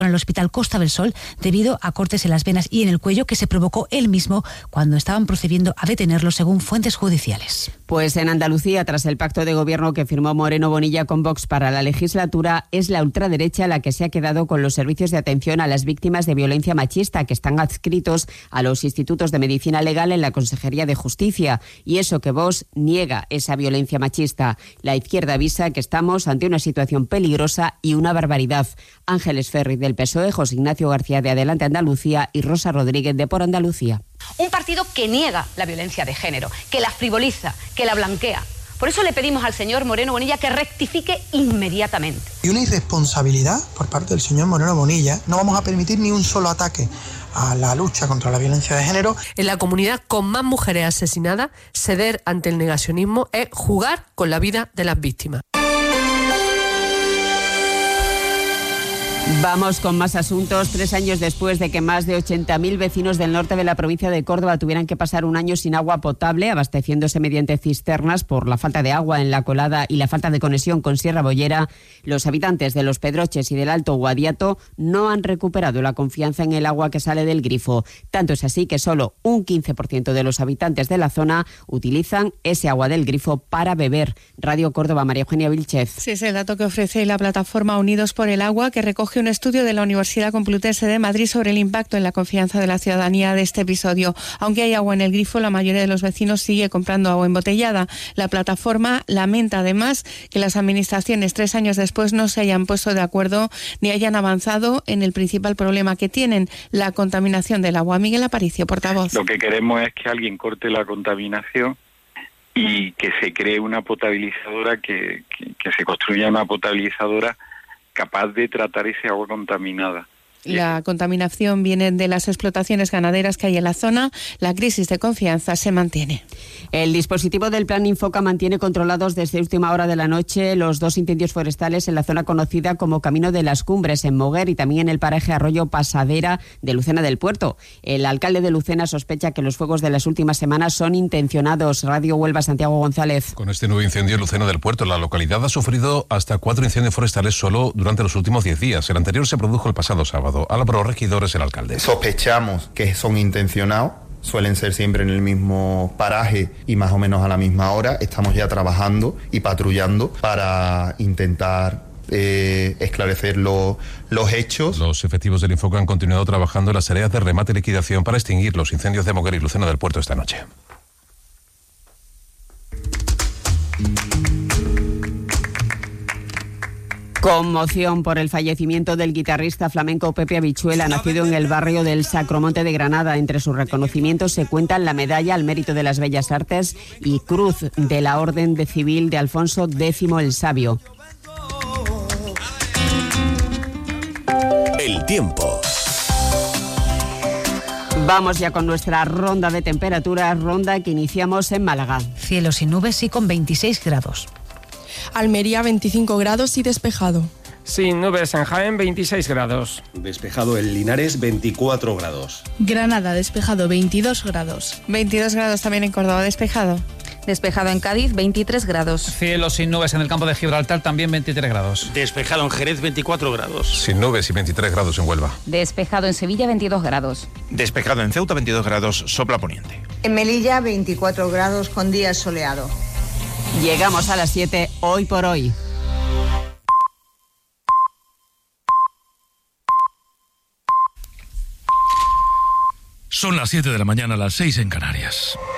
en el Hospital Costa del Sol debido a cortes en las venas y en el cuello que se provocó él mismo cuando estaban procediendo a detenerlo, según fuentes judiciales. Pues en Andalucía, tras el pacto de gobierno que firmó Moreno Bonilla con Vox para la legislatura, es la ultraderecha la que se ha quedado con los servicios de atención a las víctimas de violencia machista, que están adscritos a los institutos de medicina legal en la Consejería de Justicia. Y eso que Vox niega esa violencia machista. La izquierda avisa que estamos ante una situación peligrosa y una barbaridad. Ángeles Ferri del PSOE, José Ignacio García de Adelante Andalucía y Rosa Rodríguez de Por Andalucía. Un partido que niega la violencia de género, que la frivoliza, que la blanquea. Por eso le pedimos al señor Moreno Bonilla que rectifique inmediatamente. Y una irresponsabilidad por parte del señor Moreno Bonilla. No vamos a permitir ni un solo ataque a la lucha contra la violencia de género. En la comunidad con más mujeres asesinadas, ceder ante el negacionismo es jugar con la vida de las víctimas. Vamos con más asuntos. 3 años después de que más de 80.000 vecinos del norte de la provincia de Córdoba tuvieran que pasar un año sin agua potable, abasteciéndose mediante cisternas por la falta de agua en la Colada y la falta de conexión con Sierra Bollera, los habitantes de Los Pedroches y del Alto Guadiato no han recuperado la confianza en el agua que sale del grifo. Tanto es así que solo un 15% de los habitantes de la zona utilizan ese agua del grifo para beber. Radio Córdoba, María Eugenia Vilchez. Sí, es el dato que ofrece la plataforma Unidos por el Agua, que recoge un estudio de la Universidad Complutense de Madrid sobre el impacto en la confianza de la ciudadanía de este episodio. Aunque hay agua en el grifo, la mayoría de los vecinos sigue comprando agua embotellada. La plataforma lamenta además que las administraciones 3 años después no se hayan puesto de acuerdo ni hayan avanzado en el principal problema que tienen, la contaminación del agua. Miguel Aparicio, portavoz. Lo que queremos es que alguien corte la contaminación y que se cree una potabilizadora, que se construya una potabilizadora capaz de tratar ese agua contaminada. La contaminación viene de las explotaciones ganaderas que hay en la zona. La crisis de confianza se mantiene. El dispositivo del Plan Infoca mantiene controlados desde última hora de la noche los 2 incendios forestales en la zona conocida como Camino de las Cumbres, en Moguer, y también en el paraje Arroyo Pasadera de Lucena del Puerto. El alcalde de Lucena sospecha que los fuegos de las últimas semanas son intencionados. Radio Huelva, Santiago González. Con este nuevo incendio en Lucena del Puerto, la localidad ha sufrido hasta 4 incendios forestales solo durante los últimos 10 días. El anterior se produjo el pasado sábado. Álvaro Regidor es el alcalde. Sospechamos que son intencionados. Suelen ser siempre en el mismo paraje y más o menos a la misma hora. Estamos ya trabajando y patrullando para intentar esclarecer los hechos. Los efectivos del Infoca han continuado trabajando en las tareas de remate y liquidación para extinguir los incendios de Moguer y Lucena del Puerto esta noche. Conmoción por el fallecimiento del guitarrista flamenco Pepe Habichuela, nacido en el barrio del Sacromonte de Granada. Entre sus reconocimientos se cuentan la Medalla al Mérito de las Bellas Artes y Cruz de la Orden de Civil de Alfonso X el Sabio. El tiempo. Vamos ya con nuestra ronda de temperaturas, ronda que iniciamos en Málaga. Cielo sin nubes y con 26 grados. Almería 25 grados y despejado. Sin nubes en Jaén 26 grados. Despejado en Linares 24 grados. Granada despejado 22 grados. 22 grados también en Córdoba, despejado. Despejado en Cádiz, 23 grados. Cielo sin nubes en el campo de Gibraltar, también 23 grados. Despejado en Jerez, 24 grados. Sin nubes y 23 grados en Huelva. Despejado en Sevilla, 22 grados. Despejado en Ceuta, 22 grados, sopla poniente. En Melilla, 24 grados con día soleado. Llegamos a las 7, hoy por hoy. Son las 7 de la mañana, las 6 en Canarias.